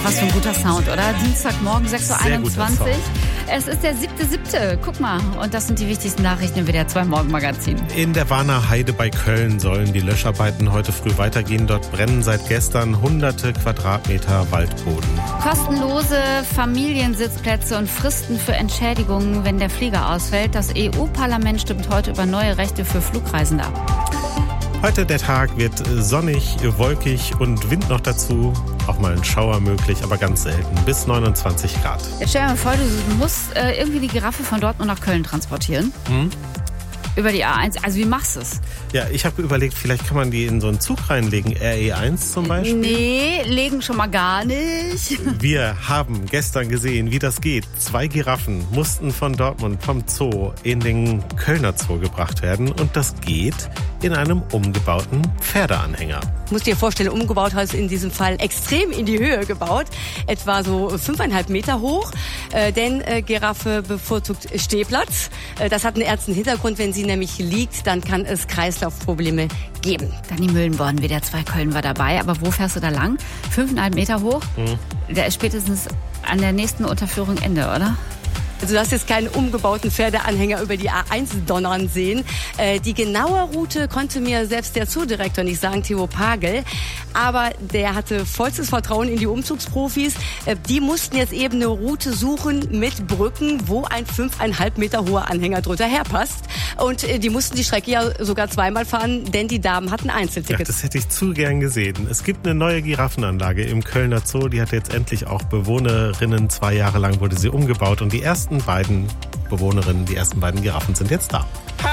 was für ein guter Sound, oder? Dienstagmorgen, 6.21 Uhr. Es ist der 7.7. Guck mal. Und das sind die wichtigsten Nachrichten im WDR 2 Morgenmagazin. In der Warner Heide bei Köln sollen die Löscharbeiten heute früh weitergehen. Dort brennen seit gestern hunderte Quadratmeter Waldboden. Kostenlose Familiensitzplätze und Fristen für Entschädigungen, wenn der Flieger ausfällt. Das EU-Parlament stimmt heute über neue Rechte für Flugreisende ab. Heute der Tag wird sonnig, wolkig und Wind noch dazu. Auch mal ein Schauer möglich, aber ganz selten. Bis 29 Grad. Jetzt stell dir mal vor, du musst irgendwie die Giraffe von Dortmund nach Köln transportieren. Über die A1. Also wie machst du es? Ja, ich habe überlegt, vielleicht kann man die in so einen Zug reinlegen. RE1 zum Beispiel. Nee, legen schon mal gar nicht. Wir haben gestern gesehen, wie das geht. 2 Giraffen mussten von Dortmund vom Zoo in den Kölner Zoo gebracht werden. Und das geht in einem umgebauten Pferdeanhänger. Du musst dir vorstellen, umgebaut heißt in diesem Fall extrem in die Höhe gebaut. Etwa so 5,5 Meter hoch. Denn Giraffe bevorzugt Stehplatz. Das hat einen ernsten Hintergrund. Wenn sie nämlich liegt, dann kann es Kreislaufprobleme geben. Dani Müllenborn, WDR 2 Köln war dabei. Aber wo fährst du da lang? 5,5 Meter hoch? Der ist spätestens an der nächsten Unterführung Ende, oder? Also du hast jetzt keinen umgebauten Pferdeanhänger über die A1 donnern sehen. Die genaue Route konnte mir selbst der Zoodirektor nicht sagen, Theo Pagel. Aber der hatte vollstes Vertrauen in die Umzugsprofis. Die mussten jetzt eben eine Route suchen mit Brücken, wo ein 5,5 Meter hoher Anhänger drunter herpasst. Und die mussten die Strecke ja sogar zweimal fahren, denn die Damen hatten Einzeltickets. Ja, das hätte ich zu gern gesehen. Es gibt eine neue Giraffenanlage im Kölner Zoo. Die hat jetzt endlich auch Bewohnerinnen. 2 Jahre lang wurde sie umgebaut. Und die ersten beiden Bewohnerinnen, die ersten beiden Giraffen sind jetzt da.